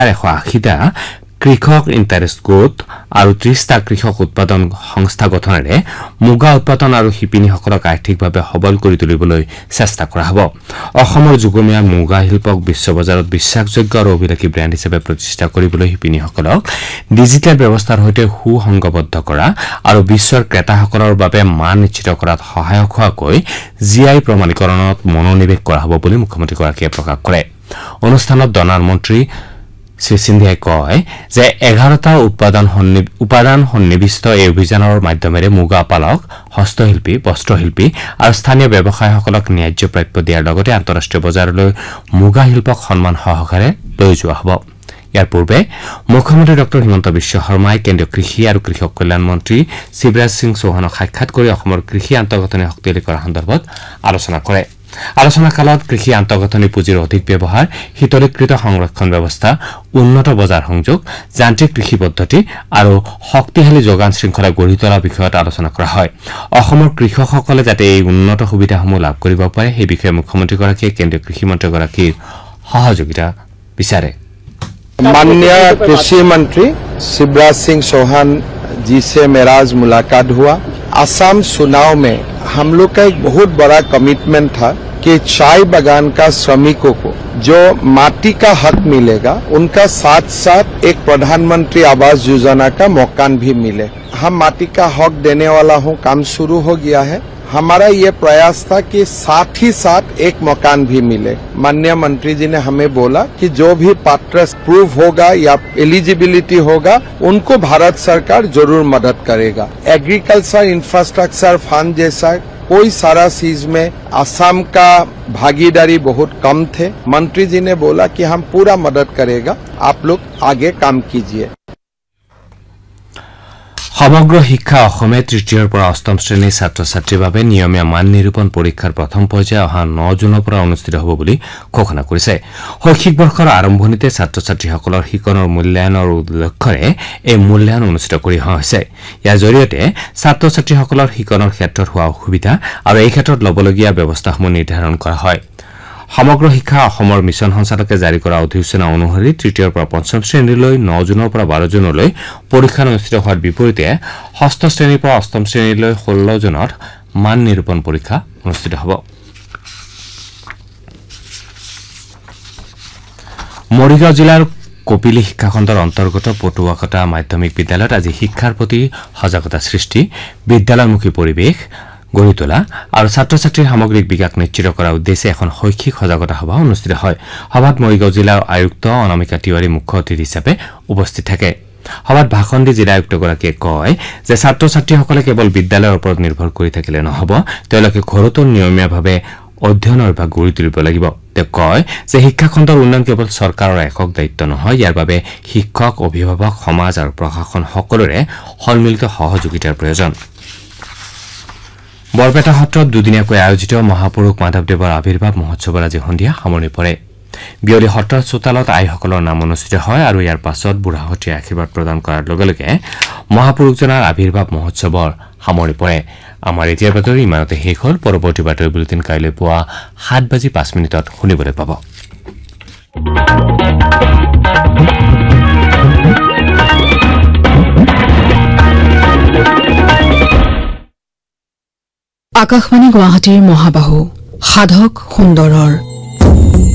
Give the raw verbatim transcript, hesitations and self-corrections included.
এশ আশীটা কৃষক ইণ্টাৰেষ্ট গোট আৰু ত্ৰিশটা কৃষক উৎপাদন সংস্থা গঠনেৰে মুগা উৎপাদন আৰু শিপিনীসকলক আৰ্থিকভাৱে সবল কৰি তুলিবলৈ চেষ্টা কৰা হ'ব। অসমৰ যুগমীয়া মুগা শিল্পক বিশ্ব বজাৰত বিশ্বাসযোগ্য আৰু অভিলাষী ব্ৰেণ্ড হিচাপে প্ৰতিষ্ঠা কৰিবলৈ শিপিনীসকলক ডিজিটেল ব্যৱস্থাৰ সৈতে সুসংগবদ্ধ কৰা আৰু বিশ্বৰ ক্ৰেতাসকলৰ বাবে মান নিশ্চিত কৰাত সহায়ক হোৱাকৈ জি আই প্ৰমাণীকৰণত মনোনিৱেশ কৰা হ'ব বুলি মুখ্যমন্ত্ৰীগৰাকীয়ে প্ৰকাশ কৰে। অনুষ্ঠানত ডনাৰ মন্ত্ৰী শ্ৰী সিন্ধিয়াই কয় যে এঘাৰটা উৎপাদন উপাদান সন্নিৱিষ্ট এই অভিযানৰ মাধ্যমেৰে মুগা পালক, হস্তশিল্পী, বস্ত্ৰশিল্পী আৰু স্থানীয় ব্যৱসায়ীসকলক ন্যায্য প্ৰাপ্য দিয়াৰ লগতে আন্তঃৰাষ্ট্ৰীয় বজাৰলৈ মুগা শিল্পক সন্মান সহকাৰে লৈ যোৱা হ'ব। ইয়াৰ পূৰ্বে মুখ্যমন্ত্ৰী ডঃ হিমন্ত বিশ্ব শৰ্মাই কেন্দ্ৰীয় কৃষি আৰু কৃষক কল্যাণ মন্ত্ৰী শিৱৰাজ সিং চৌহানক সাক্ষাৎ কৰি অসমৰ কৃষি আন্তঃগাঁথনি শক্তিশালী কৰাৰ সন্দৰ্ভত আলোচনা কৰে। আলোচনা কালত কৃষি আন্তঃগাঁথনি পুঁজিৰ অধিক ব্যৱহাৰ, শীতলীকৃত সংৰক্ষণ ব্যৱস্থা, উন্নত বজাৰ সংযোগ, যান্ত্ৰিক কৃষি পদ্ধতি আৰু শক্তিশালী যোগান শৃংখলা গঢ়ি তোলাৰ বিষয়ত আলোচনা কৰা হয়। অসমৰ কৃষকসকলে যাতে এই উন্নত সুবিধাসমূহ লাভ কৰিব পাৰে সেই বিষয়ে মুখ্যমন্ত্ৰীগৰাকীয়ে কেন্দ্ৰীয় কৃষি মন্ত্ৰীগৰাকীৰ সহযোগিতা বিচাৰে। माननीय कृषि मंत्री शिवराज सिंह चौहान जी से मेरा आज मुलाकात हुआ। असम चुनाव में हम लोग का एक बहुत बड़ा कमिटमेंट था कि चाय बागान का श्रमिकों को जो माटी का हक मिलेगा उनका साथ साथ एक प्रधानमंत्री आवास योजना का मकान भी मिले। हम माटी का हक देने वाला हूँ, काम शुरू हो गया है। हमारा ये प्रयास था कि साथ ही साथ एक मकान भी मिले। माननीय मंत्री जी ने हमें बोला कि जो भी पात्र प्रूव होगा या एलिजिबिलिटी होगा उनको भारत सरकार जरूर मदद करेगा। एग्रीकल्चर इंफ्रास्ट्रक्चर फंड जैसा कोई सारा चीज में असम का भागीदारी बहुत कम थे। मंत्री जी ने बोला कि हम पूरा मदद करेगा, आप लोग आगे काम कीजिए। সমগ্ৰ শিক্ষা অসমে তৃতীয়ৰ পৰা অষ্টম শ্ৰেণীৰ ছাত্ৰ ছাত্ৰীৰ বাবে নিয়মীয়া মান নিৰূপণ পৰীক্ষাৰ প্ৰথম পৰ্যায় অহা ন জুনৰ পৰা অনুষ্ঠিত হ'ব বুলি ঘোষণা কৰিছে। শৈক্ষিক বৰ্ষৰ আৰম্ভণিতে ছাত্ৰ ছাত্ৰীসকলৰ শিকনৰ মূল্যায়নৰ লক্ষ্যৰে এই মূল্যায়ন অনুষ্ঠিত কৰি অহা হৈছে। ইয়াৰ জৰিয়তে ছাত্ৰ ছাত্ৰীসকলৰ শিকনৰ ক্ষেত্ৰত হোৱা অসুবিধা আৰু এই ক্ষেত্ৰত ল'বলগীয়া ব্যৱস্থাসমূহ নিৰ্ধাৰণ কৰা হয়। সমগ্ৰ শিক্ষা অসমৰ মিছন সঞ্চালকে জাৰি কৰা অধিসূচনা অনুসৰি তৃতীয়ৰ পৰা পঞ্চম শ্ৰেণীলৈ ন জুনৰ পৰা বাৰ জুনলৈ পৰীক্ষা অনুষ্ঠিত হোৱাৰ বিপৰীতে ষষ্ঠ শ্ৰেণীৰ পৰা অষ্টম শ্ৰেণীলৈ ষোল্ল জুনত মান নিৰূপণ পৰীক্ষা অনুষ্ঠিত হ'ব। মৰিগাঁও জিলাৰ কপিলী শিক্ষাখণ্ডৰ অন্তৰ্গত পটুৱাকটা মাধ্যমিক বিদ্যালয়ত আজি শিক্ষাৰ প্ৰতি সজাগতা সৃষ্টি, বিদ্যালয়মুখী পৰিৱেশ গঢ়ি তোলা আৰু ছাত্ৰ ছাত্ৰীৰ সামগ্ৰিক বিকাশ নিশ্চিত কৰাৰ উদ্দেশ্যে এখন শৈক্ষিক সজাগতা সভা অনুষ্ঠিত হয়। সভাত মৰিগাঁও জিলাৰ আয়ুক্ত অনামিকা তিৱাৰী মুখ্য অতিথি হিচাপে উপস্থিত থাকে। সভাত ভাষণ দি জিলা আয়ুক্তগৰাকীয়ে কয় যে ছাত্ৰ ছাত্ৰীসকলে কেৱল বিদ্যালয়ৰ ওপৰত নিৰ্ভৰ কৰি থাকিলে নহ'ব, তেওঁলোকে ঘৰতো নিয়মীয়াভাৱে অধ্যয়নৰ অভ্যাস গঢ়ি তুলিব লাগিব। তেওঁ কয় যে শিক্ষাখণ্ডৰ উন্নয়ন কেৱল চৰকাৰৰ একক দায়িত্ব নহয়, ইয়াৰ বাবে শিক্ষক, অভিভাৱক, সমাজ আৰু প্ৰশাসন সকলোৰে সন্মিলিত সহযোগিতাৰ প্ৰয়োজন। বৰপেটা সত্ৰত দুদিনীয়াকৈ আয়োজিত মহাপুৰুষ মাধৱদেৱৰ আৱিৰ্ভাৱ মহোৎসৱৰ আজি সন্ধিয়া সামৰণি পৰে। বিয়লি সত্ৰৰ চোতালত আইসকলৰ নাম অনুষ্ঠিত হয় আৰু ইয়াৰ পাছত বুঢ়াহতীয়ে আশীৰ্বাদ প্ৰদান কৰাৰ লগে লগে মহাপুৰুষজনাৰ আৱিৰ্ভাৱ মহোৎসৱৰ সামৰণি পৰে। আমাৰ এতিয়াৰ বাতৰি ইমানতে শেষ হ'ল। পৰৱৰ্তী বাতৰি বুলেটিন কাইলৈ পুৱা সাত বাজি পাঁচ মিনিটত শুনিবলৈ পাব। আকাশবাণী গুৱাহাটীৰ মহাবাহু সাধক সুন্দৰৰ